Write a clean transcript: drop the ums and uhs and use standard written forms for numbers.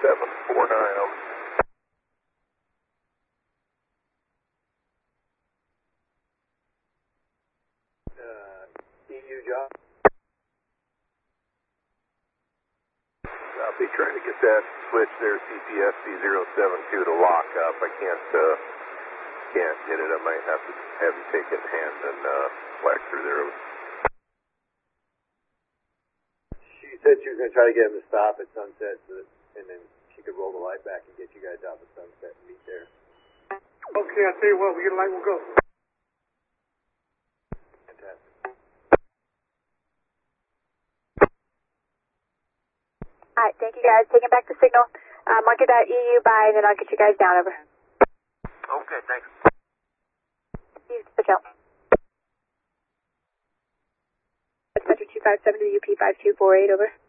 0749. EU job. I'll be trying to get that switch there, CPSC072 to lock up. I can't get it. I might have to have you take it in hand and flash through there. She said she was going to try to get him to stop at Sunset, and then she could roll the light back and get you guys out at Sunset and meet there. Okay, I'll tell you what, we get a light, we'll go. Fantastic. Alright, thank you guys. Taking back the signal. I'll get that EU by, and then I'll get you guys down, over. Okay, thanks. Use the jump. Center 257 to the UP 5248, over.